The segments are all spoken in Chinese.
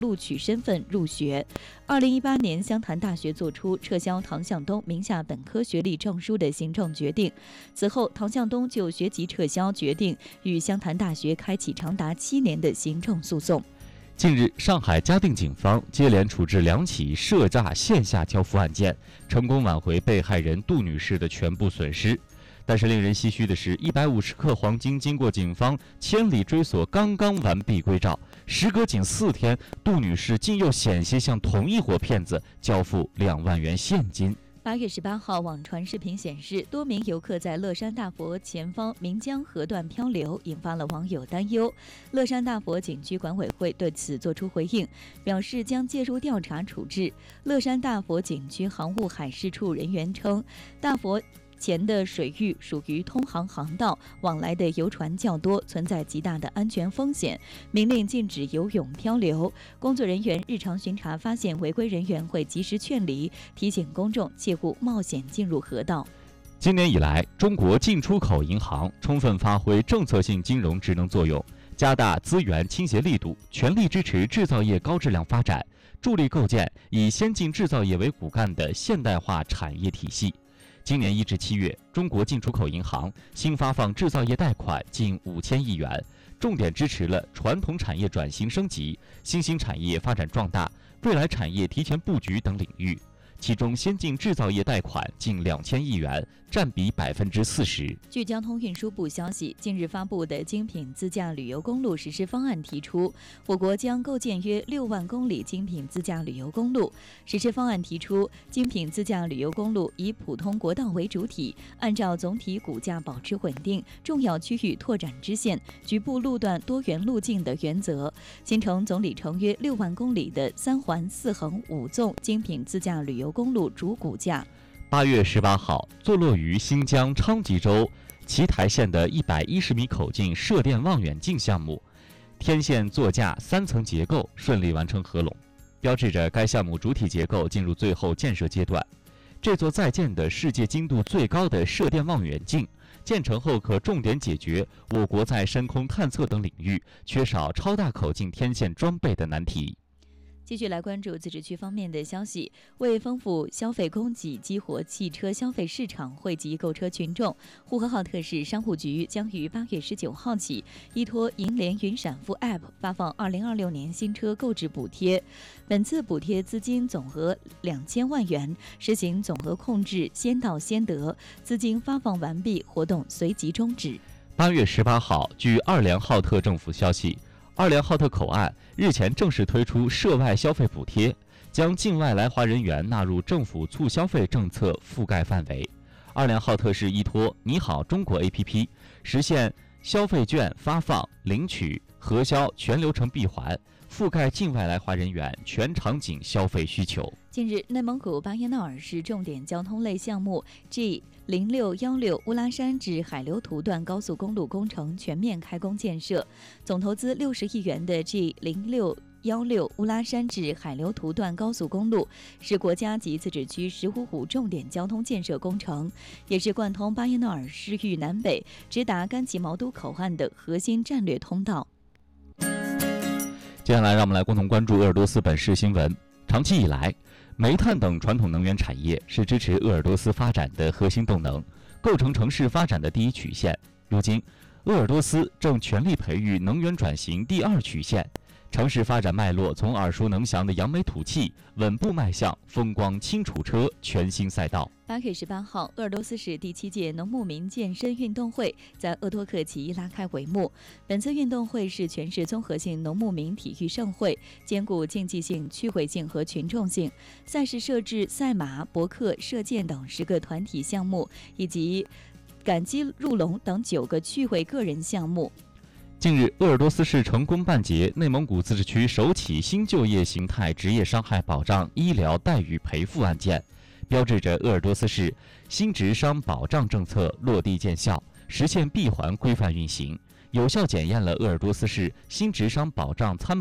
录取身份入学。2018年，湘潭大学作出撤销唐向东名下本科学历证书的行政决定。此后，唐向东就学籍撤销决定与湘潭大学开启长达7年的行政诉讼。 近日，上海嘉定警方接连处置2起涉诈线下交付案件，成功挽回被害人杜女士的全部损失。但是令人唏嘘的是，150克黄金经过警方千里追索，刚刚完璧归赵，时隔仅4天，杜女士竟又险些向同一伙骗子交付2万元现金。 8月18号，网传视频显示，多名游客在乐山大佛前方岷江河段漂流，引发了网友担忧。乐山大佛景区管委会对此作出回应，表示将介入调查处置。乐山大佛景区航务海事处人员称，大佛前的水域属于通航航道，往来的游船较多，存在极大的安全风险，明令禁止游泳漂流。工作人员日常巡查发现违规人员会及时劝离，提醒公众切勿冒险进入河道。 今年以来，中国进出口银行充分发挥政策性金融职能作用，加大资源倾斜力度，全力支持制造业高质量发展，助力构建以先进制造业为骨干的现代化产业体系。今年1至7月，中国进出口银行新发放制造业贷款近5000亿元，重点支持了传统产业转型升级、新兴产业发展壮大、未来产业提前布局等领域。其中，先进制造业贷款近2000亿元，占比40%。 据交通运输部消息，近日发布的精品自驾旅游公路实施方案提出，我国将构建约6万公里精品自驾旅游公路。实施方案提出，精品自驾旅游公路以普通国道为主体，按照总体骨架保持稳定、重要区域拓展支线、局部路段多元路径的原则，形成总里程约6万公里的3环4横5纵精品自驾旅游公路主骨架。 8月18号，坐落于新疆昌吉州奇台县的110米口径射电望远镜项目，天线座架3层结构顺利完成合拢，标志着该项目主体结构进入最后建设阶段。这座在建的世界精度最高的射电望远镜，建成后可重点解决我国在深空探测等领域缺少超大口径天线装备的难题。 继续来关注自治区方面的消息，为丰富消费供给，激活汽车消费市场，惠及购车群众，呼和浩特市商务局将于8月19号起，依托银联云闪付 App 发放2026年新车购置补贴。本次补贴资金总额2000万元，实行总额控制，先到先得，资金发放完毕，活动随即终止。 8月18号，据2良浩特政府消息，2良浩特口岸日前正式推出涉外消费补贴，将境外来华人员纳入政府促消费政策覆盖范围。2良浩特市依托你好中国 APP， 实现消费券发放、领取、核销全流程闭环，覆盖境外来华人员全场景消费需求。 近日，内蒙古巴彦淖尔市重点交通类项目 G0616 乌拉山至海流图段高速公路工程全面开工建设，总投资60亿元的 G0616 乌拉山至海流图段高速公路是国家级自治区15虎重点交通建设工程，也是贯通巴彦淖尔市域南北直达甘旗毛都口岸的核心战略通道。 接下来，让我们来共同关注鄂尔多斯本市新闻。长期以来，煤炭等传统能源产业是支持鄂尔多斯发展的核心动能，构成城市发展的第一曲线。如今，鄂尔多斯正全力培育能源转型第二曲线，城市发展脉络从耳熟能详的扬眉吐气，稳步迈向风光轻楚车全新赛道。 8月18号，鄂尔多斯市第7届农牧民健身运动会在鄂托克旗拉开帷幕。本次运动会是全市综合性农牧民体育盛会，兼顾竞技性、趣味性和群众性。赛事设置赛马、搏克、射箭等10个团体项目，以及赶鸡入笼等9个趣味个人项目。 近日，鄂尔多斯市成功办结内蒙古自治区首起新就业形态职业伤害保障医疗待遇赔付案件，标志着鄂尔多斯市新职伤保障政策落地见效，实现闭环规范运行，有效检验了鄂尔多斯市新职伤保障参保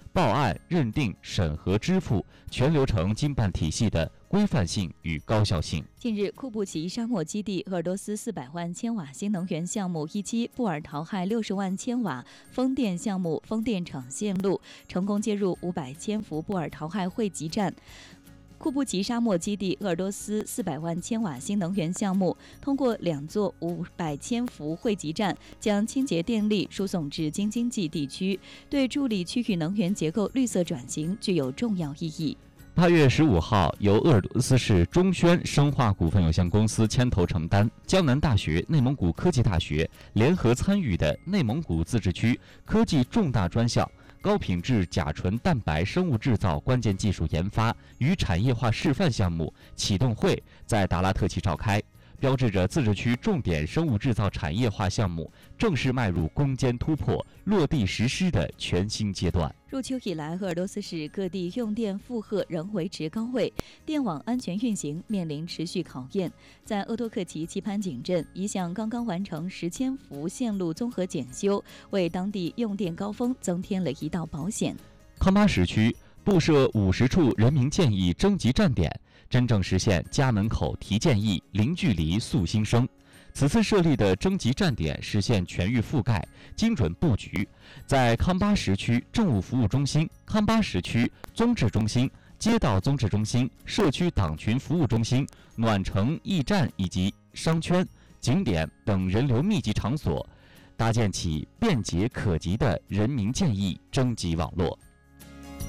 报案、认定、审核、支付全流程经办体系的规范性与高效性。 近日，库布齐沙漠基地鄂尔多斯400万千瓦新能源项目一期布尔陶亥60万千瓦风电项目风电场线路成功接入500千伏布尔陶亥汇集站。库布齐沙漠基地鄂尔多斯400万千瓦新能源项目通过2座500千伏汇集站，将清洁电力输送至京津冀地区，对助力区域能源结构绿色转型具有重要意义。 8月15号，由鄂尔多斯市中宣生化股份有限公司牵头承担，江南大学、内蒙古科技大学联合参与的内蒙古自治区科技重大专项高品质甲醇蛋白生物制造关键技术研发与产业化示范项目启动会在达拉特旗召开，标志着自治区重点生物制造产业化项目正式迈入攻坚突破、落地实施的全新阶段。 入秋以来，鄂尔多斯市各地用电负荷仍维持高位，电网安全运行面临持续考验。在鄂托克旗棋盘井镇，一项刚刚完成10千伏线路综合检修，为当地用电高峰增添了一道保险。 康巴什区布设50处人民建议征集站点，真正实现家门口提建议、零距离诉心声。此次设立的征集站点实现全域覆盖、精准布局，在康巴什区政务服务中心、康巴什区综治中心、街道综治中心、社区党群服务中心、暖城驿站以及商圈、景点等人流密集场所，搭建起便捷可及的人民建议征集网络。